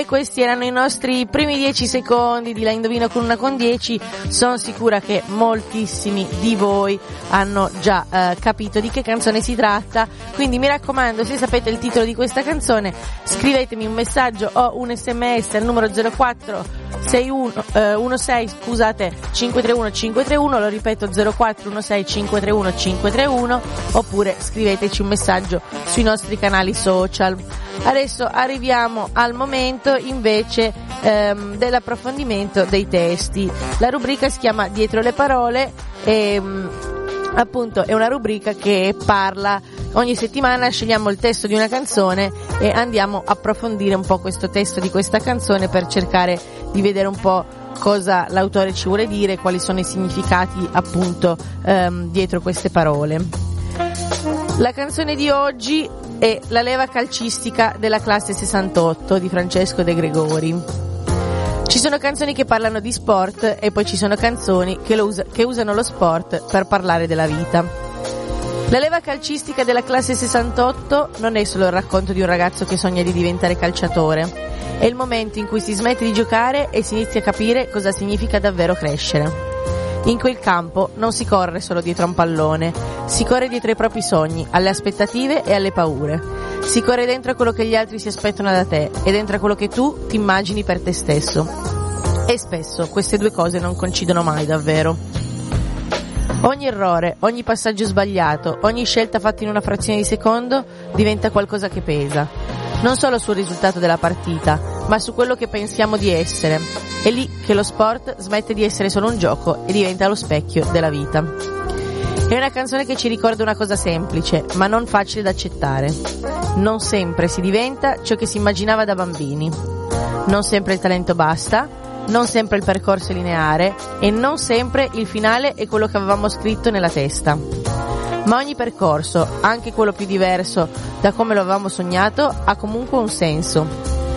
E questi erano i nostri primi 10 secondi di La Indovino con una con 10. Sono sicura che moltissimi di voi hanno già capito di che canzone si tratta, quindi mi raccomando, se sapete il titolo di questa canzone scrivetemi un messaggio o un sms al numero 0416 531 531, lo ripeto 0416 531 531, oppure scriveteci un messaggio sui nostri canali social. Adesso arriviamo al momento invece dell'approfondimento dei testi. La rubrica si chiama Dietro le parole e appunto è una rubrica che parla, ogni settimana scegliamo il testo di una canzone e andiamo a approfondire un po' questo testo di questa canzone per cercare di vedere un po' cosa l'autore ci vuole dire, quali sono i significati appunto dietro queste parole. La canzone di oggi è La leva calcistica della classe 68 di Francesco De Gregori. Ci sono canzoni che parlano di sport e poi ci sono canzoni che usano lo sport per parlare della vita. La leva calcistica della classe 68 non è solo il racconto di un ragazzo che sogna di diventare calciatore, è il momento in cui si smette di giocare e si inizia a capire cosa significa davvero crescere. In quel campo non si corre solo dietro a un pallone, si corre dietro ai propri sogni, alle aspettative e alle paure. Si corre dentro a quello che gli altri si aspettano da te e dentro a quello che tu ti immagini per te stesso. E spesso queste due cose non coincidono mai davvero. Ogni errore, ogni passaggio sbagliato, ogni scelta fatta in una frazione di secondo diventa qualcosa che pesa. Non solo sul risultato della partita, ma su quello che pensiamo di essere. È lì che lo sport smette di essere solo un gioco e diventa lo specchio della vita. È una canzone che ci ricorda una cosa semplice, ma non facile da accettare. Non sempre si diventa ciò che si immaginava da bambini. Non sempre il talento basta, non sempre il percorso è lineare e non sempre il finale è quello che avevamo scritto nella testa. Ma ogni percorso, anche quello più diverso da come lo avevamo sognato, ha comunque un senso.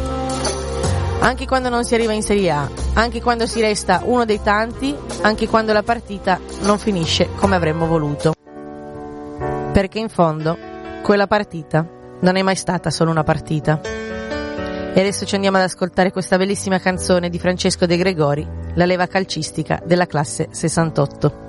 Anche quando non si arriva in Serie A, anche quando si resta uno dei tanti, anche quando la partita non finisce come avremmo voluto. Perché in fondo, quella partita non è mai stata solo una partita. E adesso ci andiamo ad ascoltare questa bellissima canzone di Francesco De Gregori, La leva calcistica della classe 68.